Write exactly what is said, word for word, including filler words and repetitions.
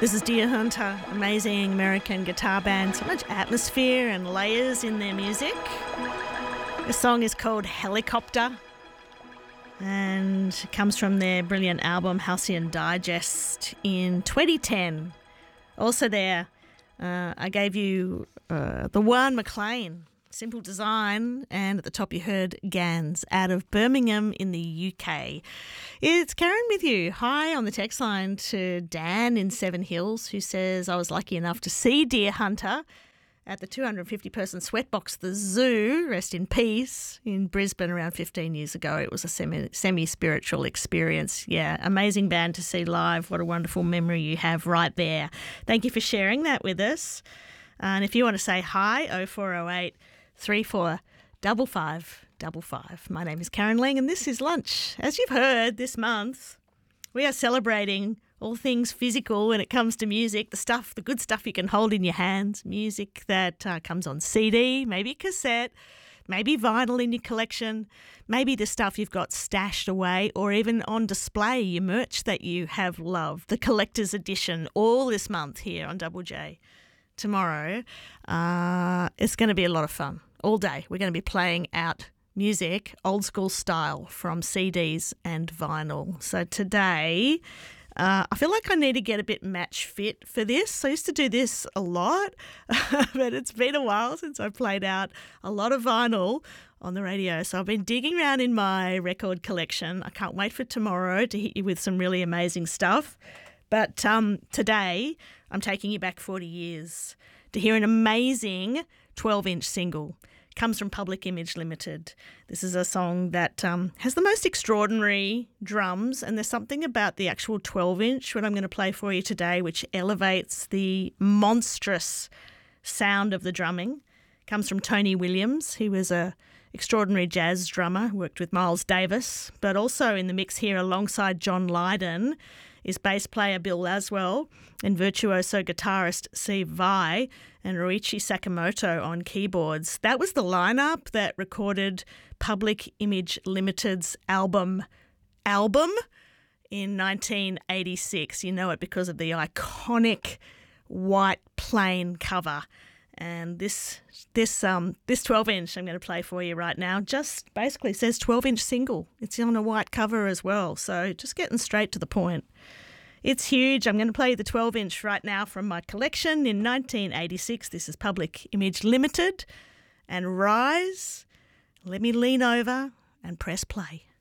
This is Deer Hunter, amazing American guitar band. So much atmosphere and layers in their music. The song is called Helicopter and it comes from their brilliant album Halcyon Digest in twenty ten. Also there, uh, I gave you uh, the Juan McLean, Simple Design, and at the top you heard Gans out of Birmingham in the U K. It's Karen with you. Hi on the text line to Dan in Seven Hills, who says, I was lucky enough to see Deer Hunter at the two hundred fifty person Sweatbox, the Zoo, rest in peace, in Brisbane around fifteen years ago. It was a semi, semi-spiritual experience. Yeah, amazing band to see live. What a wonderful memory you have right there. Thank you for sharing that with us. And if you want to say hi, oh four oh eight, three four five five five five. My name is Karen Lang and this is Lunch. As you've heard this month, we are celebrating all things physical when it comes to music, the stuff, the good stuff you can hold in your hands, music that uh, comes on C D, maybe cassette, maybe vinyl in your collection, maybe the stuff you've got stashed away or even on display, your merch that you have loved, the collector's edition, all this month here on Double J. Tomorrow, uh, it's going to be a lot of fun. All day we're going to be playing out music, old school style, from C Ds and vinyl. So today, uh, I feel like I need to get a bit match fit for this. I used to do this a lot, but it's been a while since I played out a lot of vinyl on the radio. So I've been digging around in my record collection. I can't wait for tomorrow to hit you with some really amazing stuff. But um, today, I'm taking you back forty years to hear an amazing twelve-inch single. Comes from Public Image Limited. This is a song that um, has the most extraordinary drums, and there's something about the actual twelve-inch, what I'm going to play for you today, which elevates the monstrous sound of the drumming. Comes from Tony Williams, who was a extraordinary jazz drummer, worked with Miles Davis, but also in the mix here alongside John Lydon is bass player Bill Laswell and virtuoso guitarist Steve Vai and Ruichi Sakamoto on keyboards. That was the lineup that recorded Public Image Limited's album album in nineteen eighty-six. You know it because of the iconic white plain cover. And this this um this twelve-inch I'm going to play for you right now just basically says twelve-inch single. It's on a white cover as well, so just getting straight to the point. It's huge. I'm going to play you the twelve-inch right now from my collection in nineteen eighty-six. This is Public Image Limited and Rise. Let me lean over and press play.